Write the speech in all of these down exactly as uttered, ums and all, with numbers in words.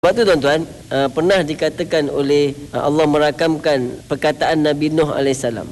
Sebab tu tuan-tuan, uh, pernah dikatakan oleh uh, Allah merakamkan perkataan Nabi Nuh alaihissalam,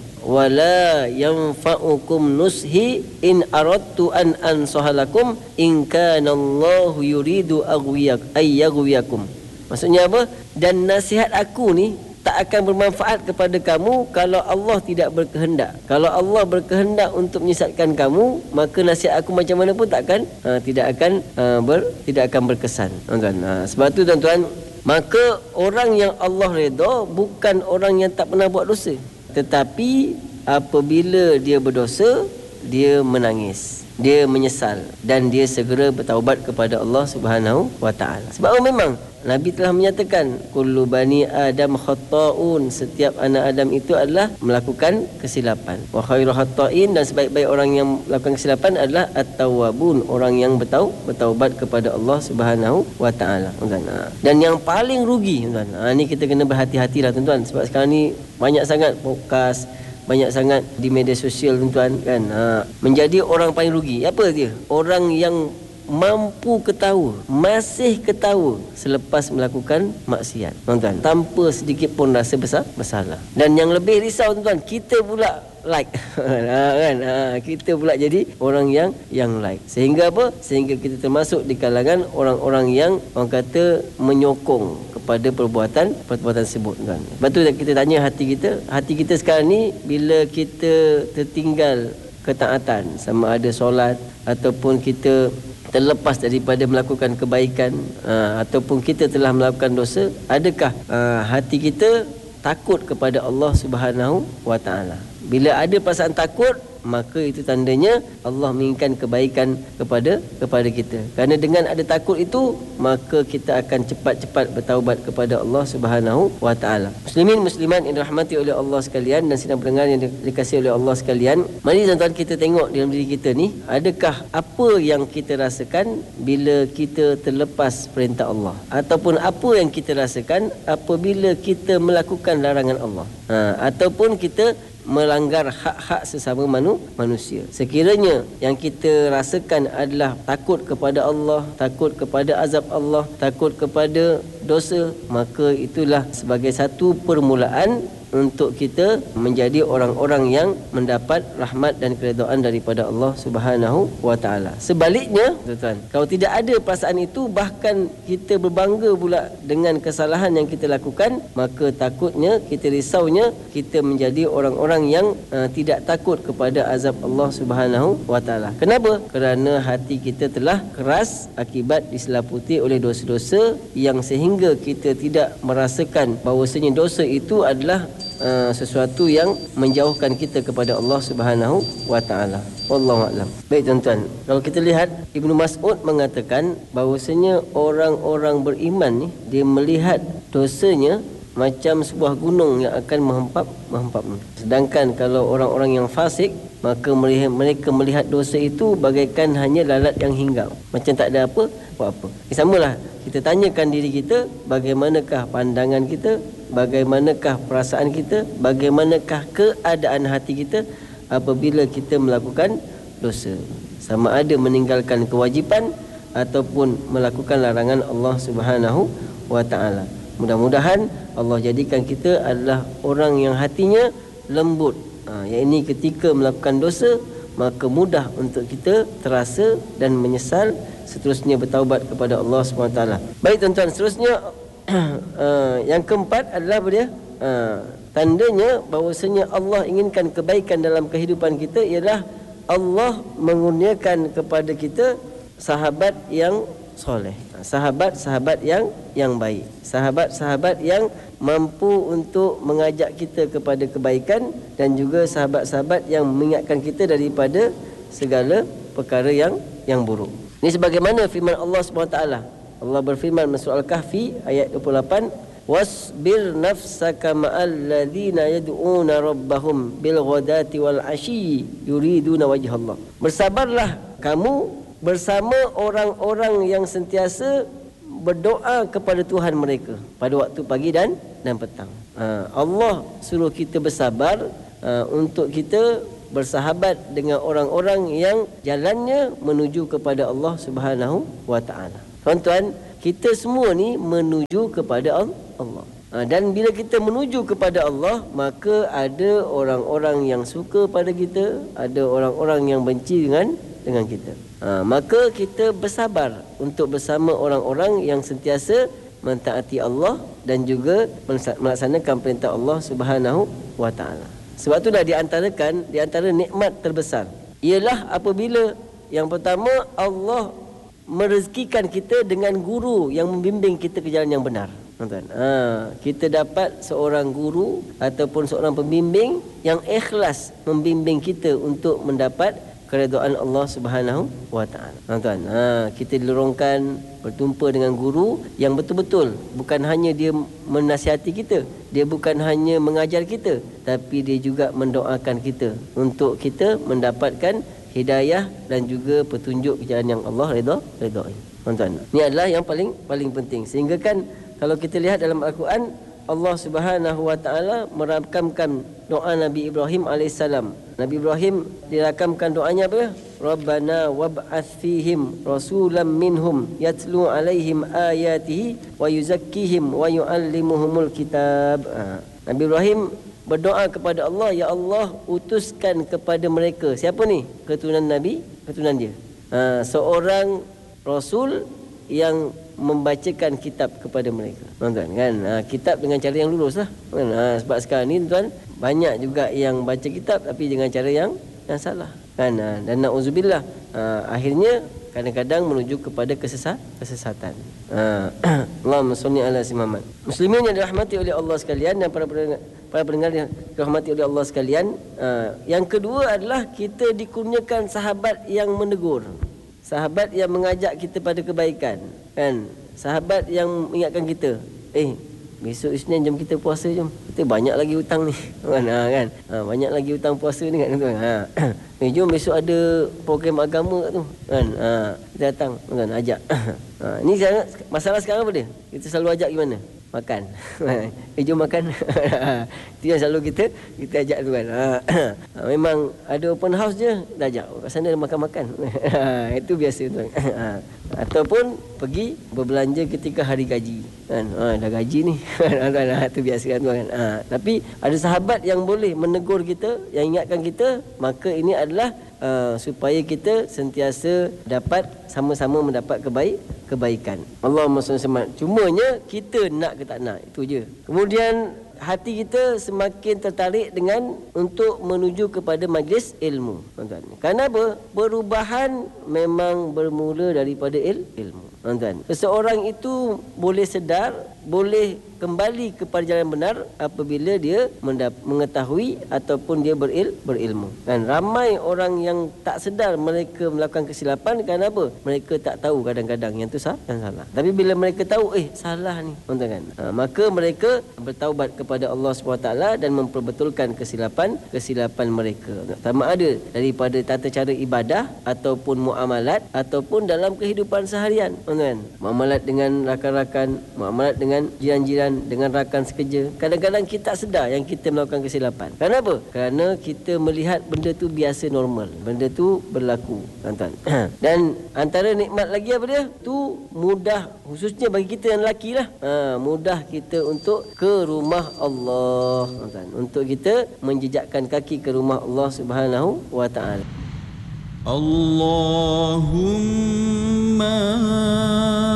wala yanfa'ukum nushi in aradtu an ansahalakum in kana Allahu yuridu aghwiyak ayyaghwiyakum. Maksudnya apa? Dan nasihat aku ni tak akan bermanfaat kepada kamu kalau Allah tidak berkehendak. Kalau Allah berkehendak untuk menyesatkan kamu, maka nasihat aku macam mana pun takkan ha, tidak akan ha, ber, tidak akan berkesan. Tuan-tuan. Ha, sebab tu tuan-tuan, maka orang yang Allah redha bukan orang yang tak pernah buat dosa, tetapi apabila dia berdosa, dia menangis, dia menyesal dan dia segera bertaubat kepada Allah Subhanahu wa taala. Sebab memang Nabi telah menyatakan kullu bani Adam khata'un, setiap anak Adam itu adalah melakukan kesilapan. Wa khairu khata'in, dan sebaik-baik orang yang melakukan kesilapan adalah at-tawwabun, orang yang bertau bertaubat kepada Allah Subhanahu wa taala. Dan yang paling rugi, tuan, ha, ni kita kena berhati-hatilah tuan-tuan, sebab sekarang ni banyak sangat podcast, banyak sangat di media sosial tuan-tuan kan. Ha, menjadi orang paling rugi. Apa dia? Orang yang mampu ketawa, masih ketawa selepas melakukan maksiat, tuan-tuan, tanpa sedikit pun rasa besar bersalah. Dan yang lebih risau tuan-tuan, kita pula like ha, kan ha, kita pula jadi orang yang yang like, sehingga apa? Sehingga kita termasuk di kalangan orang-orang yang orang kata menyokong kepada perbuatan perbuatan tersebut kan. Lepas tu kita tanya hati kita, hati kita sekarang ni bila kita tertinggal ketaatan, sama ada solat ataupun kita terlepas daripada melakukan kebaikan, aa, ataupun kita telah melakukan dosa, adakah aa, hati kita takut kepada Allah Subhanahu wa taala? Bila ada perasaan takut, maka itu tandanya Allah menginginkan kebaikan kepada kepada kita. Kerana dengan ada takut itu, maka kita akan cepat-cepat bertaubat kepada Allah Subhanahu wa taala. Muslimin muslimat yang dirahmati oleh Allah sekalian dan sidang pendengar yang dikasihi oleh Allah sekalian, mari tuan-tuan kita tengok dalam diri kita ni, adakah apa yang kita rasakan bila kita terlepas perintah Allah, ataupun apa yang kita rasakan apabila kita melakukan larangan Allah, ha, ataupun kita melanggar hak-hak sesama manu, manusia. Sekiranya yang kita rasakan adalah takut kepada Allah, takut kepada azab Allah, takut kepada dosa, maka itulah sebagai satu permulaan untuk kita menjadi orang-orang yang mendapat rahmat dan keredaan daripada Allah Subhanahu wa taala. Sebaliknya, tuan-tuan, kalau tidak ada perasaan itu, bahkan kita berbangga pula dengan kesalahan yang kita lakukan, maka takutnya, kita risaunya, kita menjadi orang-orang yang uh, tidak takut kepada azab Allah Subhanahu wa taala. Kenapa? Kerana hati kita telah keras akibat diselaputi oleh dosa-dosa yang sehingga kita tidak merasakan bahawasanya dosa itu adalah Uh, sesuatu yang menjauhkan kita kepada Allah Subhanahu wa taala. Wallahu a'lam. Baik tuan-tuan, kalau kita lihat Ibnu Mas'ud mengatakan bahawasanya orang-orang beriman ni, dia melihat dosanya macam sebuah gunung yang akan menghempap menghempap. Sedangkan kalau orang-orang yang fasik, maka mereka melihat dosa itu bagaikan hanya lalat yang hinggap, macam tak ada apa apa-apa. Eh, samalah kita tanyakan diri kita, bagaimanakah pandangan kita, bagaimanakah perasaan kita, bagaimanakah keadaan hati kita apabila kita melakukan dosa, sama ada meninggalkan kewajipan ataupun melakukan larangan Allah Subhanahu wa taala. Mudah-mudahan Allah jadikan kita adalah orang yang hatinya lembut, ha, yang ini ketika melakukan dosa maka mudah untuk kita terasa dan menyesal, seterusnya bertaubat kepada Allah Subhanahu wa taala. Baik tuan-tuan, seterusnya uh, yang keempat adalah apa dia? Uh, tandanya bahawasanya Allah inginkan kebaikan dalam kehidupan kita ialah Allah mengurniakan kepada kita sahabat yang soleh, sahabat-sahabat yang yang baik, sahabat-sahabat yang mampu untuk mengajak kita kepada kebaikan, dan juga sahabat-sahabat yang mengingatkan kita daripada segala perkara yang yang buruk. Ini sebagaimana firman Allah Subhanahu wa taala. Allah berfirman dalam surah Al-Kahfi ayat dua puluh lapan, wasbir nafsaka ma'al ladzina yad'una rabbahum bil ghadati wal 'ashyi yuriduna wajhallah. Bersabarlah kamu bersama orang-orang yang sentiasa berdoa kepada Tuhan mereka pada waktu pagi dan dan petang. Ha, Allah suruh kita bersabar ha, untuk kita bersahabat dengan orang-orang yang jalannya menuju kepada Allah Subhanahu wa taala. Tuan-tuan, kita semua ni menuju kepada Allah. Ha, dan bila kita menuju kepada Allah, maka ada orang-orang yang suka pada kita, ada orang-orang yang benci dengan dengan kita. Ha, maka kita bersabar untuk bersama orang-orang yang sentiasa mentaati Allah dan juga melaksanakan perintah Allah Subhanahu wa taala. Sebab itulah diantarakan di antara nikmat terbesar ialah apabila yang pertama Allah merezekikan kita dengan guru yang membimbing kita ke jalan yang benar. Tuan, ha, kita dapat seorang guru ataupun seorang pembimbing yang ikhlas membimbing kita untuk mendapat keredaan Allah Subhanahu wa taala. Tuan, ha, kita dilorongkan bertumpa dengan guru yang betul-betul bukan hanya dia menasihati kita, dia bukan hanya mengajar kita, tapi dia juga mendoakan kita untuk kita mendapatkan hidayah dan juga petunjuk ke jalan yang Allah redha redai. Tuan-tuan, ini adalah yang paling paling penting. Sehingga kan kalau kita lihat dalam Al-Quran, Allah Subhanahu wa taala merakamkan doa Nabi Ibrahim alaihissalam. Nabi Ibrahim dirakamkan doanya apa? Rabbana wab'ats fihim rasulan minhum yatlu alaihim ayatihi wa yuzakkihim wa yuallimuhumul kitab. Ha. Nabi Ibrahim berdoa kepada Allah, ya Allah, utuskan kepada mereka. Siapa ni? Keturunan Nabi, keturunan dia. Ha, seorang rasul yang membacakan kitab kepada mereka. Tuan-tuan kan, ha, kitab dengan cara yang lurus lah. Kan? Ha, sebab sekarang ni tuan banyak juga yang baca kitab tapi dengan cara yang yang salah. Kan? Ha, dan na'udzubillah, ha, akhirnya kadang-kadang menuju kepada kesesat, kesesatan. Ha, Allahumma shalli ala Muhammad. Muslimin yang dirahmati oleh Allah sekalian dan para pendengar, para pendengar yang dirahmati oleh Allah sekalian, ha, yang kedua adalah kita dikurniakan sahabat yang menegur. Sahabat yang mengajak kita pada kebaikan, kan? Sahabat yang mengingatkan kita, eh, besok Isnin jom kita puasa jom. Kita banyak lagi hutang ni. Kan? Ha, kan? Ha, banyak lagi hutang puasa ni kan tuan. Ha. Eh, jom besok ada program agama kat tu. Kan? Ha, kita datang, kan, ajak. Ha, ni masalah sekarang apa dia? Kita selalu ajak gimana? Makan. Eh, jom makan. Itu yang selalu kita kita ajak tu kan. Ha. Memang ada open house je, dah ajak. Kat sana makan-makan. Itu biasa tu. Ha. Ataupun pergi berbelanja ketika hari gaji. Kan? Ha, dah gaji ni. Itu biasa kan tu kan. Ha. Tapi ada sahabat yang boleh menegur kita, yang ingatkan kita, maka ini adalah uh, supaya kita sentiasa dapat sama-sama mendapat kebaik kebaikan. Allahumma shalli alaihi. Cumanya kita nak ke tak nak, itu je. Kemudian hati kita semakin tertarik dengan untuk menuju kepada majlis ilmu. Tuan-tuan. Kerana apa? Perubahan memang bermula daripada il, ilmu. Tuan-tuan. Seseorang itu boleh sedar, boleh kembali kepada jalan benar apabila dia mendap- mengetahui ataupun dia beril, berilmu. Dan ramai orang yang tak sedar mereka melakukan kesilapan kerana apa? Mereka tak tahu kadang-kadang yang tu sah dan salah. Tapi bila mereka tahu, eh salah ni, tuan-tuan kan? Ha, maka mereka bertaubat kepada Allah subhanahu wa taala dan memperbetulkan kesilapan kesilapan mereka. Sama ada daripada tata cara ibadah ataupun muamalat ataupun dalam kehidupan seharian, tuan-tuan. Muamalat dengan rakan-rakan, muamalat dengan jiran-jiran, dengan rakan sekerja. Kadang-kadang kita tak sedar yang kita melakukan kesilapan. Kenapa? Kerana kita melihat benda tu biasa, normal. Benda tu berlaku, tuan-tuan. Dan antara nikmat lagi apa dia? Tu mudah, khususnya bagi kita yang lelaki lah. Ha, mudah kita untuk ke rumah Allah, tuan-tuan. Untuk kita menjejakkan kaki ke rumah Allah Subhanahu wa taala. Allahumma